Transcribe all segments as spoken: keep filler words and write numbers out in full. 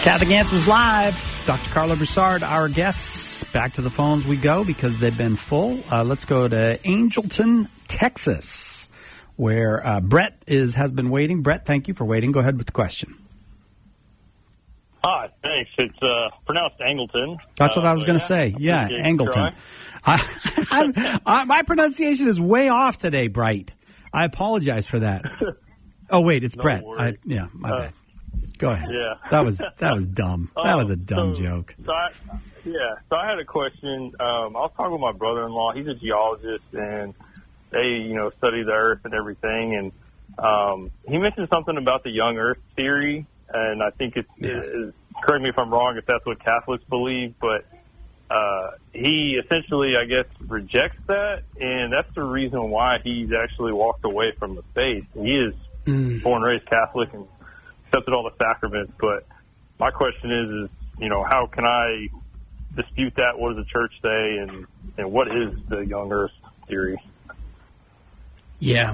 Catholic Answers Live. Doctor Carla Broussard, our guest. Back to the phones we go because they've been full. Uh, let's go to Angelton, Texas, where uh, Brett is has been waiting. Brett, thank you for waiting. Go ahead with the question. Hi, thanks. It's uh, pronounced Angleton. That's what uh, I was going to yeah, say. Yeah, Angleton. I, I, I, my pronunciation is way off today, Bright. I apologize for that. Oh, wait, it's no Brett. I, worries. yeah, my Uh, bad. Go ahead. Yeah. That was that was dumb. That was a dumb so, joke. So I, yeah, so I had a question. Um, I was talking with my brother-in-law. He's a geologist, and they, you know, study the Earth and everything. And um, he mentioned something about the young Earth theory, and I think it's, Yeah. it's correct me if I'm wrong if that's what Catholics believe, but uh, he essentially, I guess, rejects that, and that's the reason why he's actually walked away from the faith. He is Mm. born and raised Catholic and accepted all the sacraments, but my question is, is, you know, how can I dispute that? What does the church say, and, and what is the young Earth theory? Yeah.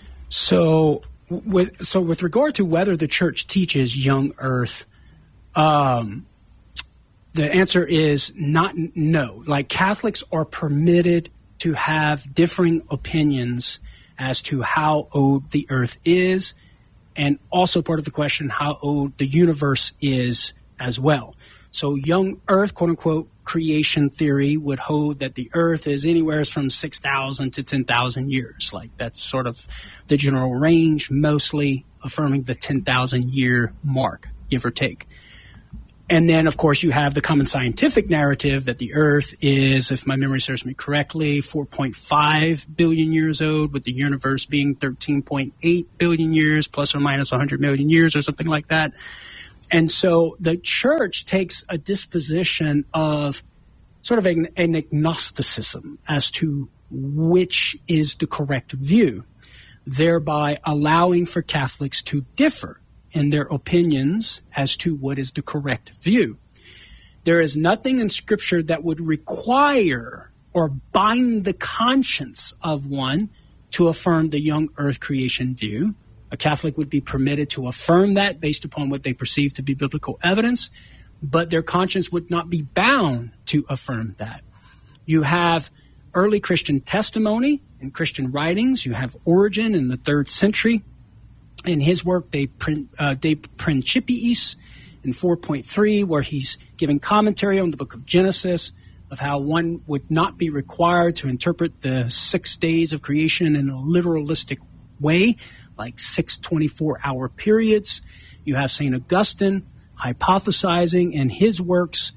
So with so with regard to whether the church teaches young Earth, um, the answer is not no. Like, Catholics are permitted to have differing opinions as to how old the Earth is, and also part of the question, how old the universe is as well. So young Earth, quote unquote, creation theory would hold that the Earth is anywhere from six thousand to ten thousand years. Like, that's sort of the general range, mostly affirming the ten thousand year mark, give or take. And then, of course, you have the common scientific narrative that the Earth is, if my memory serves me correctly, four point five billion years old, with the universe being thirteen point eight billion years, plus or minus one hundred million years or something like that. And so the church takes a disposition of sort of an, an agnosticism as to which is the correct view, thereby allowing for Catholics to differ in their opinions as to what is the correct view. There is nothing in Scripture that would require or bind the conscience of one to affirm the young Earth creation view. A Catholic would be permitted to affirm that based upon what they perceive to be biblical evidence, but their conscience would not be bound to affirm that. You have early Christian testimony and Christian writings. You have Origen in the third century. In his work, De, uh, De Principiis, in four point three, where he's giving commentary on the book of Genesis, of how one would not be required to interpret the six days of creation in a literalistic way, like six twenty-four hour periods. You have Saint Augustine hypothesizing in his works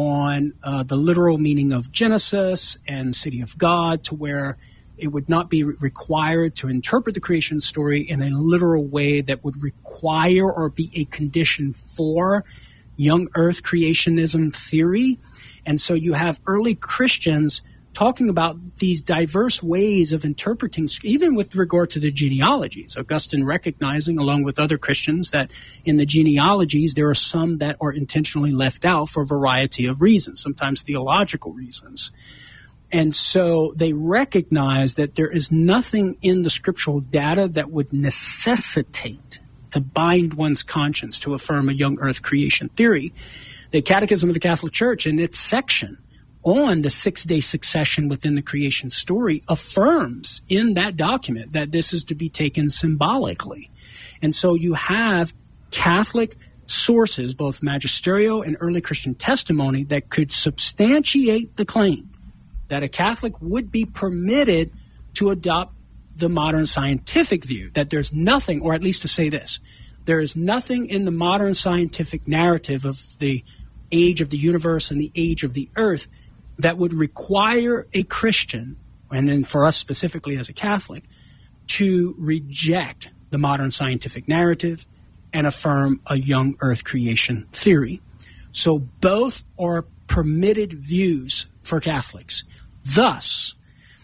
on uh, the literal meaning of Genesis and City of God, to where it would not be required to interpret the creation story in a literal way that would require or be a condition for young Earth creationism theory. And so you have early Christians talking about these diverse ways of interpreting, even with regard to the genealogies. Augustine recognizing, along with other Christians, that in the genealogies there are some that are intentionally left out for a variety of reasons, sometimes theological reasons. And so they recognize that there is nothing in the scriptural data that would necessitate to bind one's conscience to affirm a young Earth creation theory. The Catechism of the Catholic Church, in its section on the six-day succession within the creation story, affirms in that document that this is to be taken symbolically. And so you have Catholic sources, both magisterial and early Christian testimony, that could substantiate the claim that a Catholic would be permitted to adopt the modern scientific view, that there's nothing, or at least to say this, there is nothing in the modern scientific narrative of the age of the universe and the age of the earth that would require a Christian, and then for us specifically as a Catholic, to reject the modern scientific narrative and affirm a young Earth creation theory. So both are permitted views for Catholics. Thus,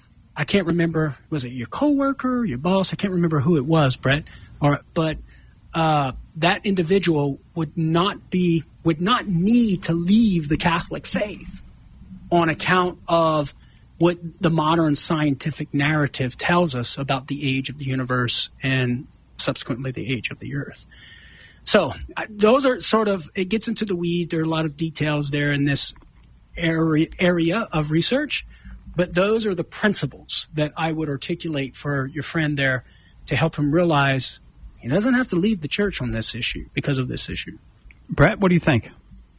I can't remember, was it your coworker, your boss? I can't remember who it was, Brett. Or, but uh, that individual would not be, would not need to leave the Catholic faith on account of what the modern scientific narrative tells us about the age of the universe and subsequently the age of the earth. So uh, those are sort of, it gets into the weeds. There are a lot of details there in this area, area of research, but those are the principles that I would articulate for your friend there to help him realize he doesn't have to leave the church on this issue because of this issue. Brett, what do you think?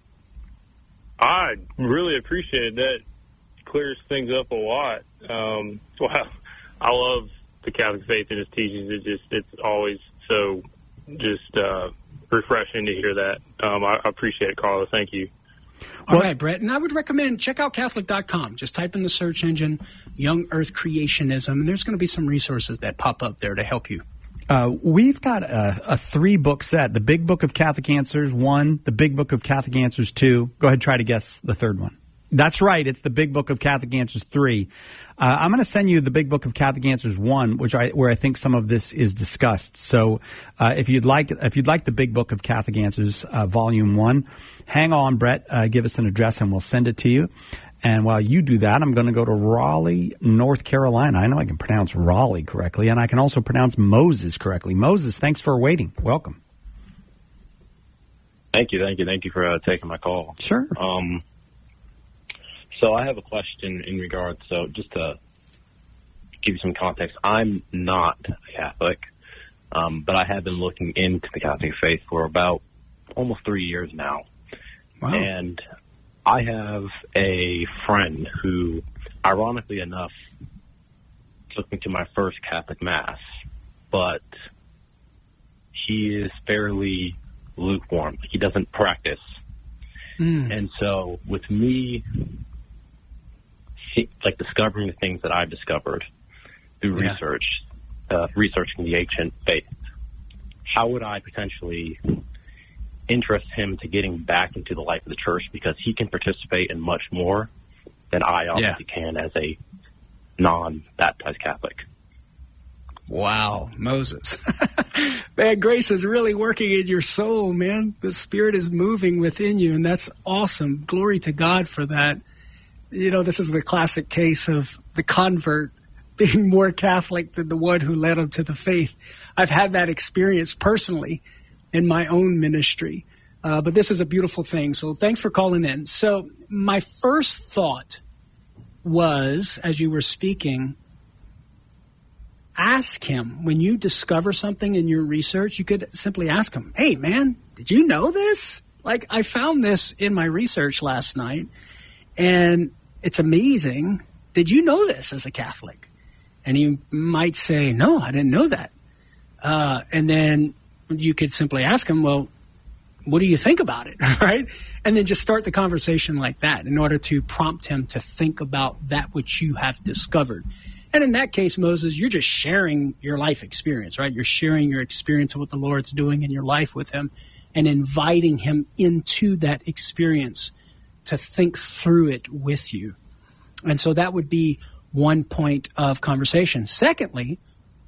I really appreciate that. Clears things up a lot. Um, well, I love the Catholic faith and its teachings. It just, it's always so just uh, refreshing to hear that. Um, I, I appreciate it, Carla. Thank you. All well, right, Brett. And I would recommend check out Catholic dot com. Just type in the search engine, Young Earth Creationism, and there's going to be some resources that pop up there to help you. Uh, we've got a, a three-book set. The Big Book of Catholic Answers, one. The Big Book of Catholic Answers, two. Go ahead, try to guess the third one. That's right. It's the Big Book of Catholic Answers, three. Uh, I'm going to send you the Big Book of Catholic Answers, one, which I where I think some of this is discussed. So uh, if you'd like if you'd like the Big Book of Catholic Answers, uh, Volume one, hang on, Brett. Uh, give us an address and we'll send it to you. And while you do that, I'm going to go to Raleigh, North Carolina. I know I can pronounce Raleigh correctly, and I can also pronounce Moses correctly. Moses, thanks for waiting. Welcome. Thank you, thank you, thank you for uh, taking my call. Sure. Um, so I have a question in regards, so just to give you some context, I'm not a Catholic, um, but I have been looking into the Catholic faith for about almost three years now. Wow. And I have a friend who, ironically enough, took me to my first Catholic Mass, but he is fairly lukewarm. He doesn't practice. Mm. And so with me, like discovering the things that I've discovered through yeah. research, uh, researching the ancient faith, how would I potentially interest him to getting back into the life of the church, because he can participate in much more than I obviously yeah. can as a non-baptized Catholic. Wow, Moses. Man, grace is really working in your soul, man. The Spirit is moving within you, and that's awesome. Glory to God for that. You know, this is the classic case of the convert being more Catholic than the one who led him to the faith. I've had that experience personally in my own ministry. Uh, but this is a beautiful thing. So thanks for calling in. So my first thought was, as you were speaking, ask him, when you discover something in your research, you could simply ask him, hey, man, did you know this? Like, I found this in my research last night, and it's amazing. Did you know this as a Catholic? And he might say, no, I didn't know that. Uh, and then you could simply ask him, well, what do you think about it, right? And then just start the conversation like that in order to prompt him to think about that which you have discovered. And in that case, Moses, you're just sharing your life experience, right? You're sharing your experience of what the Lord's doing in your life with him and inviting him into that experience to think through it with you. And so that would be one point of conversation. Secondly,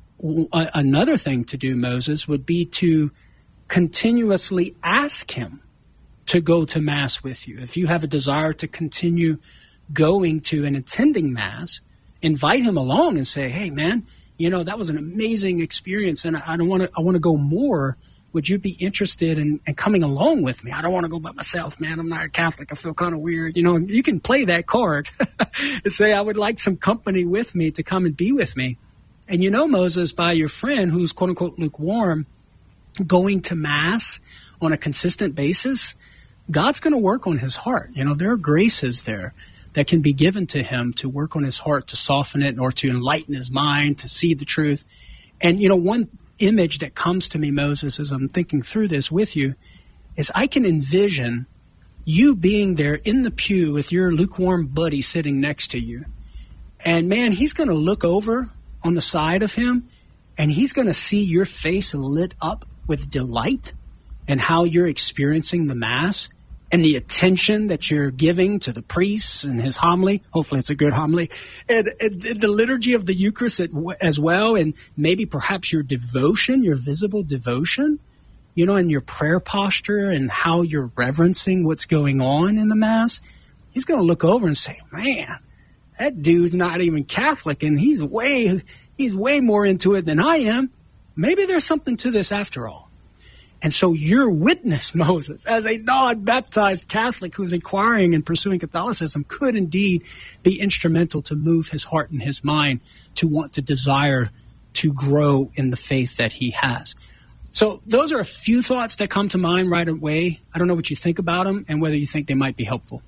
another thing to do, Moses, would be to continuously ask him to go to Mass with you. If you have a desire to continue going to and attending Mass, invite him along and say, hey, man, you know, that was an amazing experience, and I don't want to I want to go more. Would you be interested in, in coming along with me? I don't want to go by myself, man. I'm not a Catholic. I feel kind of weird. You know, you can play that card and say, I would like some company with me to come and be with me. And you know, Moses, by your friend who's quote unquote lukewarm, going to Mass on a consistent basis, God's going to work on his heart. You know, there are graces there that can be given to him to work on his heart, to soften it, or to enlighten his mind, to see the truth. And, you know, one image that comes to me, Moses, as I'm thinking through this with you, is I can envision you being there in the pew with your lukewarm buddy sitting next to you. And, man, he's going to look over on the side of him, and he's going to see your face lit up with delight and how you're experiencing the Mass and the attention that you're giving to the priest and his homily. Hopefully it's a good homily. And, and, and the liturgy of the Eucharist as well, and maybe perhaps your devotion, your visible devotion, you know, and your prayer posture and how you're reverencing what's going on in the Mass. He's going to look over and say, man, that dude's not even Catholic, and he's way, he's way more into it than I am. Maybe there's something to this after all. And so your witness, Moses, as a non-baptized Catholic who's inquiring and pursuing Catholicism, could indeed be instrumental to move his heart and his mind to want to desire to grow in the faith that he has. So those are a few thoughts that come to mind right away. I don't know what you think about them and whether you think they might be helpful.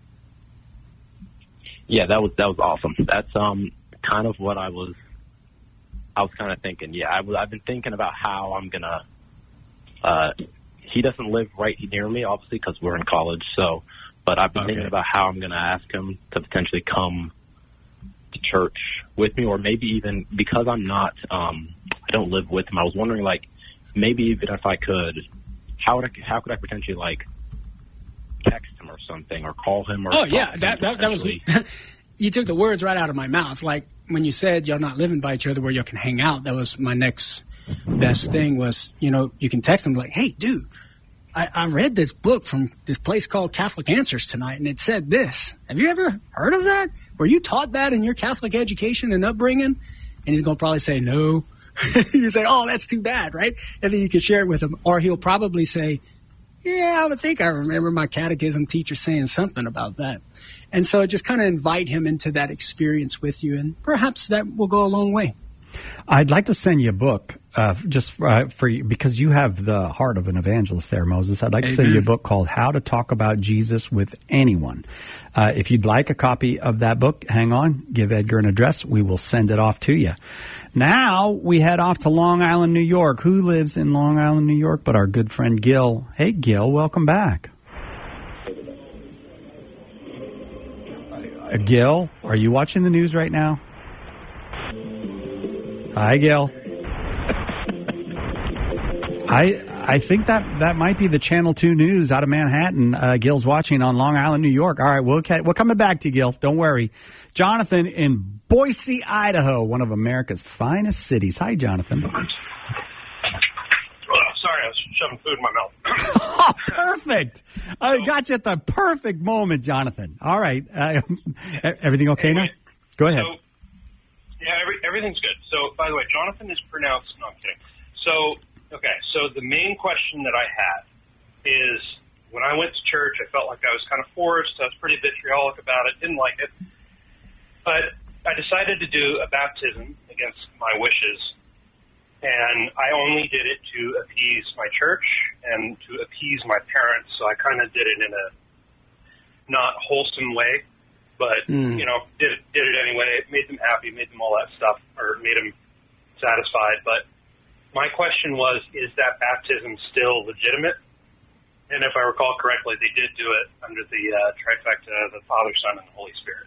Yeah, that was that was awesome. That's um kind of what I was I was kind of thinking. Yeah, I was, I've been thinking about how I'm gonna. Uh, he doesn't live right near me, obviously, because we're in college. So, but I've been okay. thinking about how I'm gonna ask him to potentially come to church with me, or maybe even because I'm not, um, I don't live with him. I was wondering, like, maybe even if I could, how would I, how could I potentially like text him or something, or call him? Or oh yeah, that that, that was. You took the words right out of my mouth. Like when you said y'all not living by each other where y'all can hang out, that was my next best thing was, you know, you can text him like, hey, dude, I, I read this book from this place called Catholic Answers tonight, and it said this. Have you ever heard of that? Were you taught that in your Catholic education and upbringing? And he's going to probably say no. You say, oh, that's too bad, right? And then you can share it with him. Or he'll probably say, yeah, I would think I remember my catechism teacher saying something about that. And so just kind of invite him into that experience with you, and perhaps that will go a long way. I'd like to send you a book uh, just uh, for you, because you have the heart of an evangelist there, Moses. I'd like Amen. to send you a book called How to Talk About Jesus with Anyone. Uh, if you'd like a copy of that book, hang on, give Edgar an address. We will send it off to you. Now we head off to Long Island, New York. Who lives in Long Island, New York but our good friend Gil? Hey, Gil, welcome back. Uh, Gil, are you watching the news right now? Hi, Gil. I I think that, that might be the Channel two News out of Manhattan. Uh, Gil's watching on Long Island, New York. All right, we'll, we're coming back to you, Gil. Don't worry. Jonathan in Boise, Idaho, one of America's finest cities. Hi, Jonathan. Oh, sorry, I was shoving food in my mouth. Oh, perfect. I got you at the perfect moment, Jonathan. All right. Uh, everything okay anyway, now? Go ahead. So, yeah, every, everything's good. So, by the way, Jonathan is pronounced, no, I'm kidding. So, okay, so the main question that I had is when I went to church, I felt like I was kind of forced. I was pretty vitriolic about it, didn't like it. But I decided to do a baptism against my wishes, and I only did it to appease my church and to appease my parents, so I kind of did it in a not wholesome way. But, mm. you know, did it, did it anyway. It made them happy, made them all that stuff, or made them satisfied. But my question was, is that baptism still legitimate? And if I recall correctly, they did do it under the uh, trifecta, the Father, Son, and the Holy Spirit.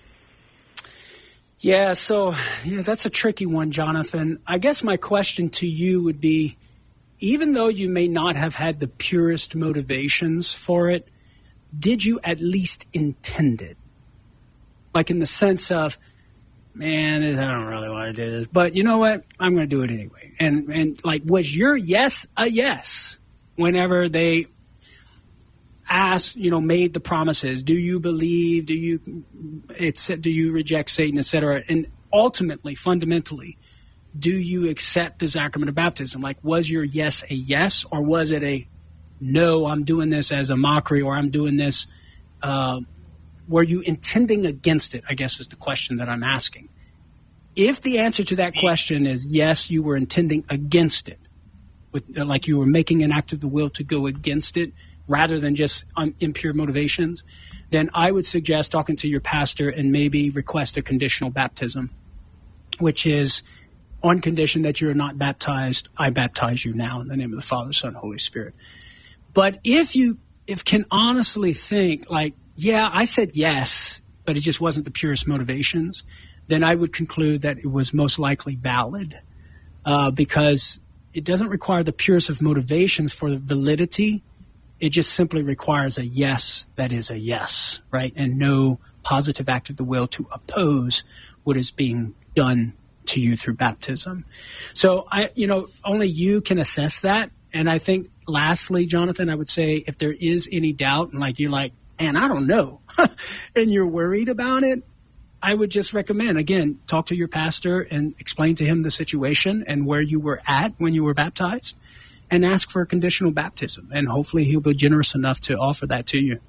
Yeah, so yeah, that's a tricky one, Jonathan. I guess my question to you would be, even though you may not have had the purest motivations for it, did you at least intend it? Like in the sense of, man, I don't really want to do this, but you know what? I'm going to do it anyway. And and like, was your yes a yes whenever they asked, you know, made the promises? Do you believe? Do you it's do you reject Satan, et cetera? And ultimately, fundamentally, do you accept the sacrament of baptism? Like, was your yes a yes, or was it a no? I'm doing this as a mockery, or I'm doing this. Uh, Were you intending against it, I guess is the question that I'm asking. If the answer to that question is yes, you were intending against it, with like you were making an act of the will to go against it rather than just um, impure motivations, then I would suggest talking to your pastor and maybe request a conditional baptism, which is on condition that you are not baptized, I baptize you now in the name of the Father, Son, Holy Spirit. But if you if can honestly think like, yeah, I said yes, but it just wasn't the purest motivations, then I would conclude that it was most likely valid uh, because it doesn't require the purest of motivations for the validity. It just simply requires a yes that is a yes, right? And no positive act of the will to oppose what is being done to you through baptism. So, I, you know, only you can assess that. And I think lastly, Jonathan, I would say if there is any doubt and like you're like, and I don't know, and you're worried about it, I would just recommend, again, talk to your pastor and explain to him the situation and where you were at when you were baptized. and ask for a conditional baptism. And hopefully he'll be generous enough to offer that to you.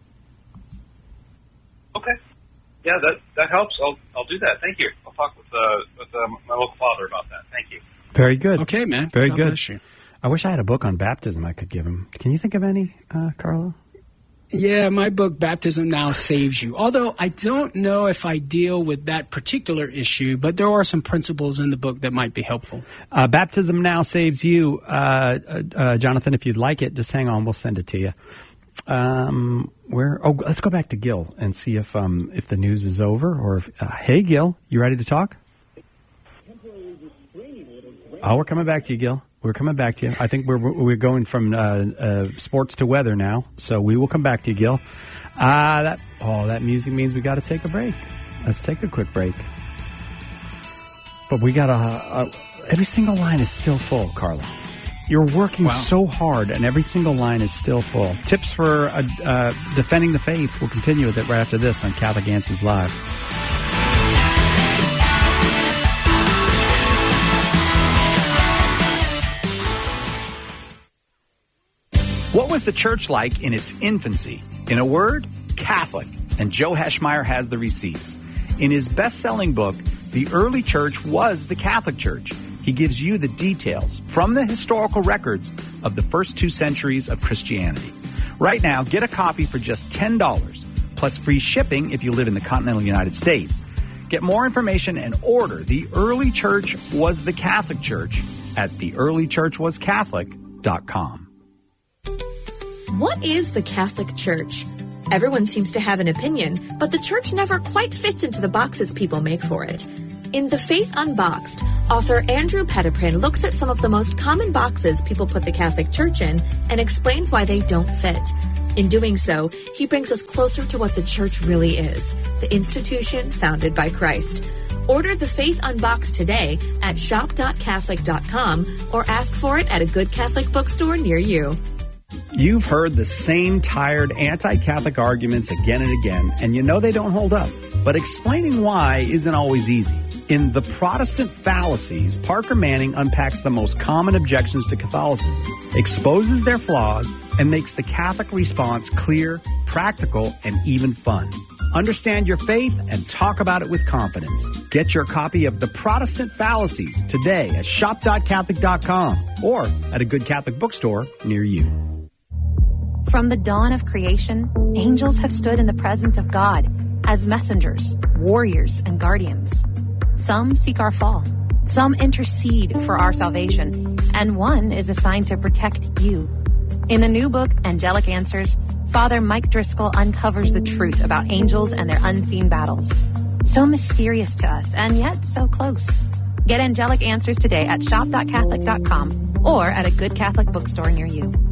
Okay. Yeah, that that helps. I'll I'll do that. Thank you. I'll talk with uh, with uh, my local father about that. Thank you. Very good. Okay, man. Very God good. bless you. I wish I had a book on baptism I could give him. Can you think of any, uh, Carlo? Yeah, my book, Baptism Now Saves You. Although I don't know if I deal with that particular issue, but there are some principles in the book that might be helpful. Uh, Baptism Now Saves You. Uh, uh, Jonathan, if you'd like it, just hang on. We'll send it to you. Um, where? Oh, let's go back to Gil and see if um, if the news is over. Or if, uh, hey, Gil, you ready to talk? Oh, we're coming back to you, Gil. We're coming back to you. I think we're we're going from uh, uh, sports to weather now, so we will come back to you, Gil. Ah, uh, that oh, that music means we got to take a break. Let's take a quick break. But we got a, a every single line is still full, Carla. You're working wow. so hard, and every single line is still full. Tips for uh, uh, defending the faith. We'll continue with it right after this on Catholic Answers Live. What was the church like in its infancy? In a word, Catholic. And Joe Heschmeyer has the receipts. In his best-selling book, The Early Church Was the Catholic Church, he gives you the details from the historical records of the first two centuries of Christianity. Right now, get a copy for just ten dollars, plus free shipping if you live in the continental United States. Get more information and order The Early Church Was the Catholic Church at the early church was catholic dot com. What is the Catholic Church? Everyone seems to have an opinion, but the church never quite fits into the boxes people make for it. In The Faith Unboxed, author Andrew Petiprin looks at some of the most common boxes people put the Catholic Church in and explains why they don't fit. In doing so, he brings us closer to what the church really is, the institution founded by Christ. Order The Faith Unboxed today at shop dot catholic dot com or ask for it at a good Catholic bookstore near you. You've heard the same tired anti-Catholic arguments again and again, and you know they don't hold up. But explaining why isn't always easy. In The Protestant Fallacies, Parker Manning unpacks the most common objections to Catholicism, exposes their flaws, and makes the Catholic response clear, practical, and even fun. Understand your faith and talk about it with confidence. Get your copy of The Protestant Fallacies today at shop dot catholic dot com or at a good Catholic bookstore near you. From the dawn of creation, angels have stood in the presence of God as messengers, warriors, and guardians. Some seek our fall, some intercede for our salvation, and one is assigned to protect you. In the new book, Angelic Answers, Father Mike Driscoll uncovers the truth about angels and their unseen battles. So mysterious to us, and yet so close. Get Angelic Answers today at shop dot catholic dot com or at a good Catholic bookstore near you.